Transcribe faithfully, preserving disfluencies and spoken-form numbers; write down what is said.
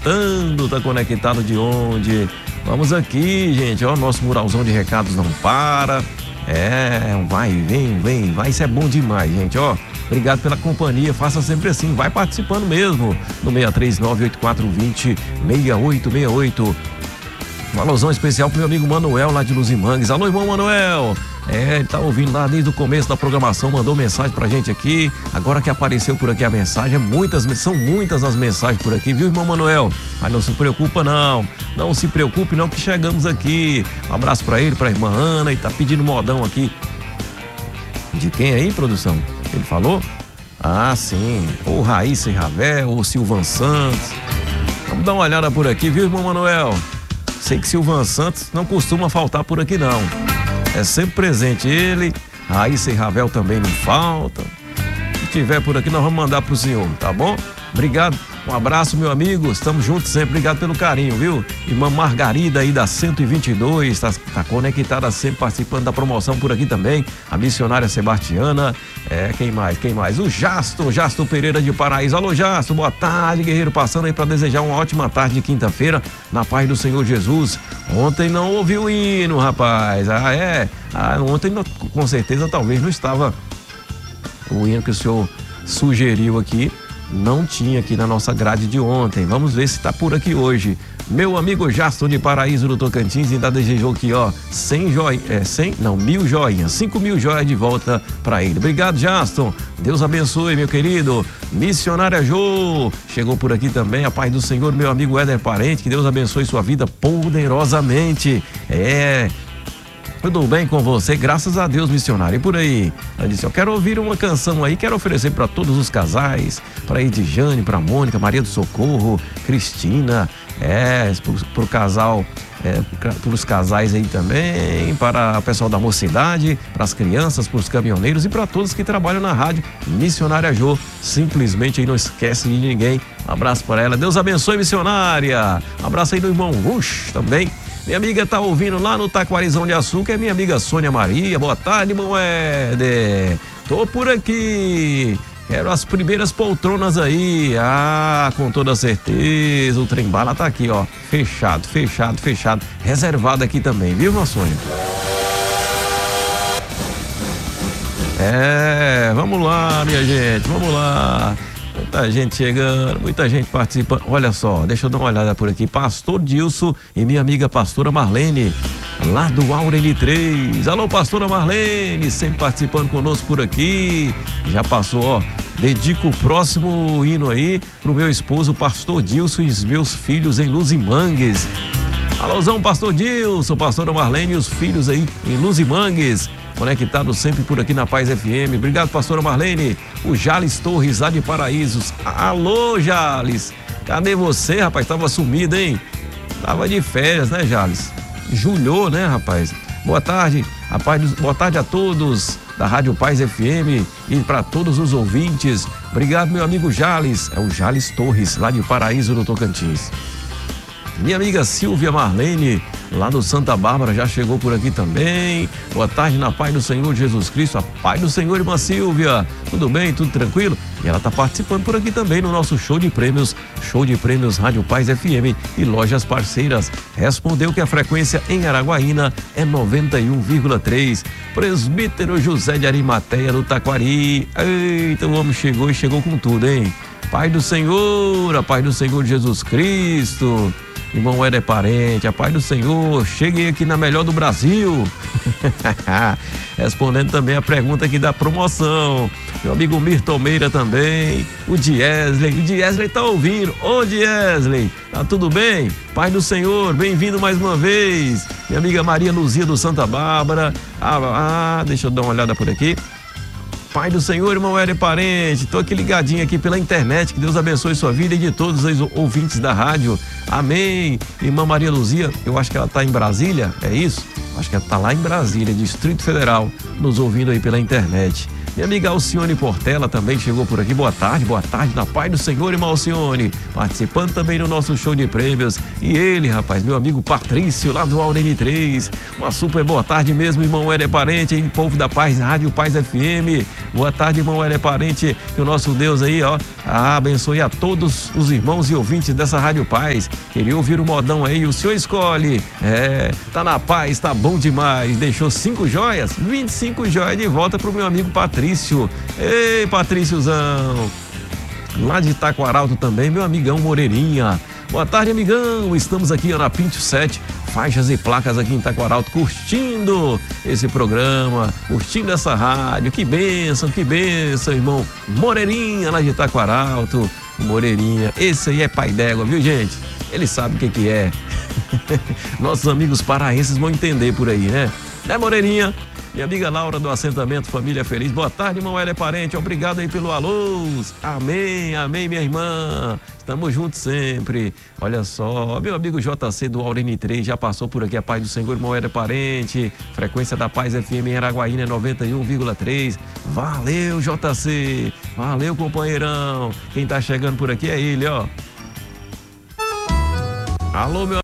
perguntando, tá conectado de onde? Vamos aqui, gente, ó, nosso muralzão de recados não para. É, vai, vem, vem, vai, isso é bom demais, gente, ó. Obrigado pela companhia, faça sempre assim, vai participando mesmo, no seis três nove oito quatro dois zero seis oito seis oito. Um alusão especial pro meu amigo Manuel lá de Luzimangues. Alô, irmão Manuel. É, ele tá ouvindo lá desde o começo da programação, mandou mensagem pra gente aqui. Agora que apareceu por aqui a mensagem, é muitas, são muitas as mensagens por aqui, viu, irmão Manuel? Mas não se preocupa não, não se preocupe não que chegamos aqui. Um abraço pra ele, pra irmã Ana, e tá pedindo modão aqui. De quem aí, produção? Ele falou? Ah, sim, ou Raíssa e Ravel, ou Silvan Santos. Vamos dar uma olhada por aqui, viu, irmão Manuel? Sei que Silvan Santos não costuma faltar por aqui não. É sempre presente ele, Raíssa e Ravel também não falta. Se tiver por aqui nós vamos mandar pro senhor, tá bom? Obrigado, um abraço meu amigo, estamos juntos sempre, obrigado pelo carinho, viu? Irmã Margarida aí da cento e vinte e dois, tá, tá conectada sempre participando da promoção por aqui também. A missionária Sebastiana, é, quem mais, quem mais? O Jasto, Jasto Pereira de Paraíso. Alô Jasto, boa tarde guerreiro, passando aí para desejar uma ótima tarde de quinta-feira, na paz do Senhor Jesus. Ontem não ouvi o hino, rapaz, ah é, ah, ontem não, com certeza talvez não estava o hino que o senhor sugeriu aqui. Não tinha aqui na nossa grade de ontem. Vamos ver se tá por aqui hoje. Meu amigo Jaston de Paraíso do Tocantins ainda desejou aqui, ó, cem joias, é, cem, não, mil joinhas, cinco mil joias de volta para ele. Obrigado, Jaston. Deus abençoe, meu querido. Missionária Jô chegou por aqui também. A paz do Senhor, meu amigo Éder Parente. Que Deus abençoe sua vida poderosamente. É. Tudo bem com você? Graças a Deus, missionário. E por aí? Ela disse, eu quero ouvir uma canção aí, quero oferecer para todos os casais, para Edjane, para Mônica, Maria do Socorro, Cristina, é, para o casal, é, para os casais aí também, para o pessoal da mocidade, para as crianças, para os caminhoneiros e para todos que trabalham na rádio Missionária Jô. Simplesmente aí não esquece de ninguém. Um abraço para ela. Deus abençoe, missionária. Um abraço aí do irmão Rush também. Minha amiga tá ouvindo lá no Taquarizão de Açúcar, é minha amiga Sônia Maria. Boa tarde, irmão Éder. Tô por aqui. Quero as primeiras poltronas aí. Ah, com toda certeza. O trem-bala tá aqui, ó. Fechado, fechado, fechado. Reservado aqui também, viu, minha Sônia? É, vamos lá, minha gente, vamos lá. Muita gente chegando, muita gente participando. Olha só, deixa eu dar uma olhada por aqui. Pastor Dilson e minha amiga pastora Marlene, lá do Aureli três. Alô, pastora Marlene, sempre participando conosco por aqui. Já passou, ó. Dedico o próximo hino aí pro meu esposo, pastor Dilson, e os meus filhos em Luzimangues. Alôzão, pastor Dilson, pastora Marlene e os filhos aí em Luzimangues. Conectado sempre por aqui na Paz F M. Obrigado, pastora Marlene. O Jales Torres, lá de Paraísos. Alô, Jales. Cadê você, rapaz? Tava sumido, hein? Tava de férias, né, Jales? Julhou, né, rapaz? Boa tarde. A paz, boa tarde a todos da Rádio Paz F M e para todos os ouvintes. Obrigado, meu amigo Jales. É o Jales Torres, lá de Paraíso do Tocantins. Minha amiga Silvia Marlene, lá do Santa Bárbara, já chegou por aqui também. Boa tarde, na paz do Senhor Jesus Cristo. A paz do Senhor, irmã Silvia. Tudo bem? Tudo tranquilo? E ela está participando por aqui também no nosso show de prêmios, show de prêmios Rádio Paz F M e lojas parceiras. Respondeu que a frequência em Araguaína é noventa e um vírgula três. Presbítero José de Arimateia do Taquari. Eita, o homem chegou e chegou com tudo, hein? Paz do Senhor, a paz do Senhor Jesus Cristo. Irmão Éder Parente, a paz do Senhor, cheguei aqui na melhor do Brasil. Respondendo também a pergunta aqui da promoção. Meu amigo Mirton Meira também, o Diesley, o Diesley tá ouvindo. Ô Diesley, tá tudo bem? Paz do Senhor, bem-vindo mais uma vez. Minha amiga Maria Luzia do Santa Bárbara. Ah, ah, deixa eu dar uma olhada por aqui. Pai do Senhor, irmão Éder Parente, tô aqui ligadinho aqui pela internet, que Deus abençoe sua vida e de todos os ouvintes da rádio, amém. Irmã Maria Luzia, eu acho que ela tá em Brasília, é isso? Acho que ela tá lá em Brasília, Distrito Federal, nos ouvindo aí pela internet. Minha amiga Alcione Portela também chegou por aqui. Boa tarde, boa tarde, na paz do Senhor, irmã Alcione. Participando também do nosso show de prêmios. E ele, rapaz, meu amigo Patrício, lá do Aureli três. Uma super boa tarde mesmo, irmão Éder Parente, hein? Povo da Paz, Rádio Paz F M. Boa tarde, irmão Éder Parente. Que o nosso Deus aí, ó, Ah, abençoe a todos os irmãos e ouvintes dessa Rádio Paz. Queria ouvir o modão aí, o senhor escolhe. É, tá na paz, tá bom demais. Deixou cinco joias, vinte e cinco joias de volta pro meu amigo Patrício. Ei, Patríciozão. Lá de Taquaralto também, meu amigão Moreirinha. Boa tarde, amigão. Estamos aqui na Pinto sete, faixas e placas aqui em Taquaralto, curtindo esse programa, curtindo essa rádio. Que bênção, que bênção, irmão Moreirinha, lá de Taquaralto. Moreirinha, esse aí é pai d'égua, viu, gente? Ele sabe o que que é. Nossos amigos paraenses vão entender por aí, né? Né, Moreirinha? Minha amiga Laura do assentamento Família Feliz. Boa tarde, irmão Hélio Parente. Obrigado aí pelo alô. Amém, amém, minha irmã. Estamos juntos sempre. Olha só, meu amigo J C do Aurene três já passou por aqui. A paz do Senhor, irmão Hélio Parente. Frequência da Paz F M em Araguaína, noventa e um vírgula três. Valeu, J C. Valeu, companheirão. Quem tá chegando por aqui é ele, ó. Alô, meu